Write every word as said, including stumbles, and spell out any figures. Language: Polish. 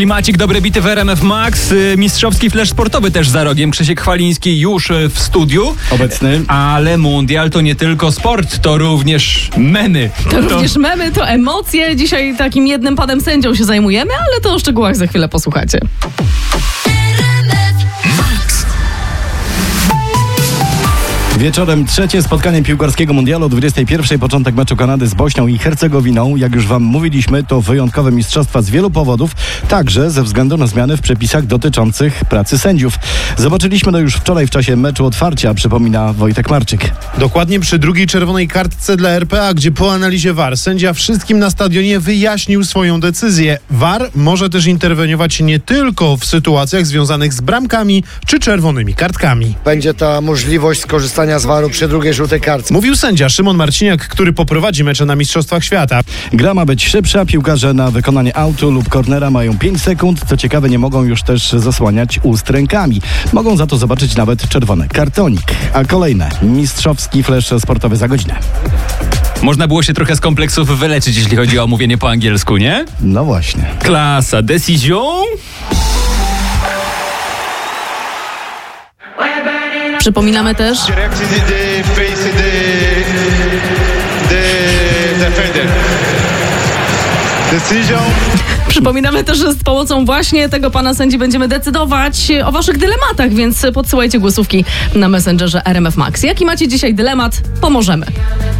Klimacik, dobre bity w R M F Max, mistrzowski flash sportowy też za rogiem. Krzysiek Chwaliński już w studiu. Obecny. Ale mundial to nie tylko sport, to również memy. To, to również memy, to emocje. Dzisiaj takim jednym panem sędzią się zajmujemy, ale to o szczegółach za chwilę posłuchacie. Wieczorem trzecie spotkanie piłkarskiego mundialu, o dwudziestej pierwszej początek meczu Kanady z Bośnią i Hercegowiną. Jak już wam mówiliśmy, to wyjątkowe mistrzostwa z wielu powodów, także ze względu na zmiany w przepisach dotyczących pracy sędziów. Zobaczyliśmy to już wczoraj w czasie meczu otwarcia, przypomina Wojtek Marczyk. Dokładnie przy drugiej czerwonej kartce dla R P A, gdzie po analizie V A R sędzia wszystkim na stadionie wyjaśnił swoją decyzję. V A R może też interweniować nie tylko w sytuacjach związanych z bramkami czy czerwonymi kartkami. Będzie ta możliwość skorzystania z V A R-u przy drugiej żółtej kartce. Mówił sędzia Szymon Marciniak, który poprowadzi mecze na Mistrzostwach Świata. Gra ma być szybsza, piłkarze na wykonanie autu lub kornera mają pięć sekund. Co ciekawe, nie mogą już też zasłaniać ust rękami. Mogą za to zobaczyć nawet czerwony kartonik. A kolejne, mistrzowski flash sportowy za godzinę. Można było się trochę z kompleksów wyleczyć, jeśli chodzi o mówienie po angielsku, nie? No właśnie. Klasa. Decision? Przypominamy też, Przypominamy też, że z pomocą właśnie tego pana sędzi będziemy decydować o waszych dylematach, więc podsyłajcie głosówki na Messengerze R M F Max. Jaki macie dzisiaj dylemat? Pomożemy.